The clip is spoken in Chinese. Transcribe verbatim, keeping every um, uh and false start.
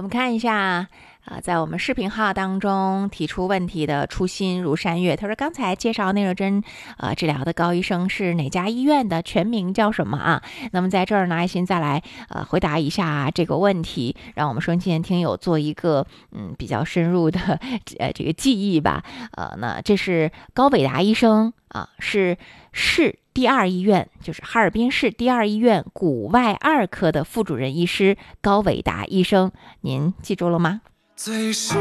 我们看一下啊、呃，在我们视频号当中提出问题的初心如山月，他说刚才介绍内热针呃治疗的高医生是哪家医院的，全名叫什么啊？那么在这儿呢，爱心再来呃回答一下这个问题，让我们收音机前听友做一个嗯比较深入的呃这个记忆吧。呃，那这是高伟达医生啊，是市第二医院，就是哈尔滨市第二医院骨外二科的副主任医师高伟达医生，您记住了吗？最